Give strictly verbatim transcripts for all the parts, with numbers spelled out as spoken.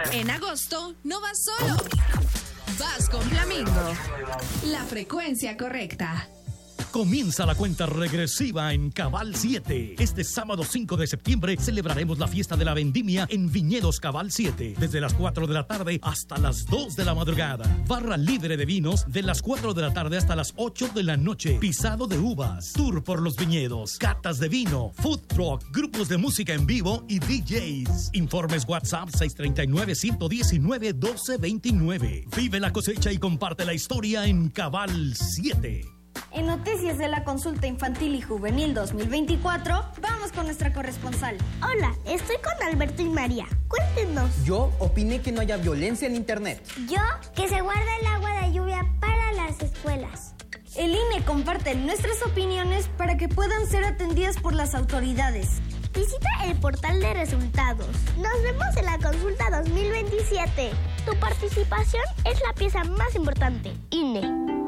En agosto no vas solo, vas con Flamingo. La frecuencia correcta. Comienza la cuenta regresiva en Cabal siete. Este sábado cinco de septiembre celebraremos la fiesta de la vendimia en Viñedos Cabal siete. Desde las cuatro de la tarde hasta las dos de la madrugada. Barra libre de vinos de las cuatro de la tarde hasta las ocho de la noche. Pisado de uvas, tour por los viñedos, catas de vino, food truck, grupos de música en vivo y D Js. Informes WhatsApp seis tres nueve, uno uno nueve, uno dos dos nueve. Vive la cosecha y comparte la historia en Cabal siete. En Noticias de la Consulta Infantil y Juvenil dos mil veinticuatro, vamos con nuestra corresponsal. Hola, estoy con Alberto y María. Cuéntenos. Yo opiné que no haya violencia en internet. Yo, que se guarda el agua de lluvia para las escuelas. El I N E comparte nuestras opiniones para que puedan ser atendidas por las autoridades. Visita el portal de resultados. Nos vemos en la consulta dos mil veintisiete. Tu participación es la pieza más importante. I N E.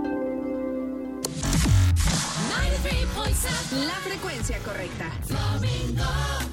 La frecuencia correcta. Flamingo.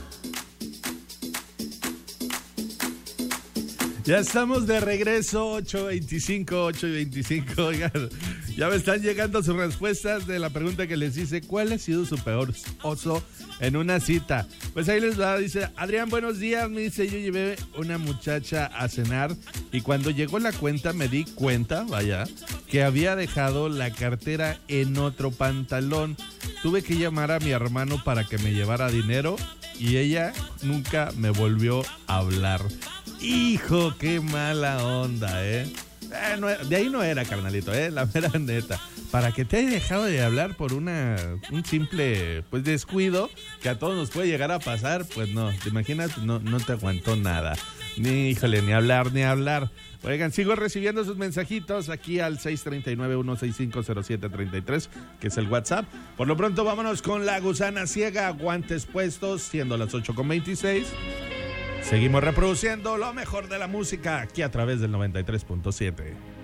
Ya estamos de regreso, ocho veinticinco, ocho veinticinco. Oigan, ya me están llegando sus respuestas de la pregunta que les hice. ¿Cuál ha sido su peor oso en una cita? Pues ahí les va, dice Adrián, buenos días. Me dice, yo llevé una muchacha a cenar y cuando llegó la cuenta me di cuenta, vaya, que había dejado la cartera en otro pantalón. Tuve que llamar a mi hermano para que me llevara dinero y ella nunca me volvió a hablar. Hijo, qué mala onda, ¿eh? eh no, de ahí no era, carnalito, ¿eh? La mera neta. Para que te haya dejado de hablar por una un simple pues descuido que a todos nos puede llegar a pasar, pues no, ¿te imaginas? No, no te aguantó nada. Ni, híjole, ni hablar, ni hablar. Oigan, sigo recibiendo sus mensajitos aquí al seis tres nueve, uno seis cinco, cero siete tres tres, que es el WhatsApp. Por lo pronto, vámonos con La Gusana Ciega, guantes puestos, siendo las ocho con veintiséis. Seguimos reproduciendo lo mejor de la música aquí a través del noventa y tres punto siete.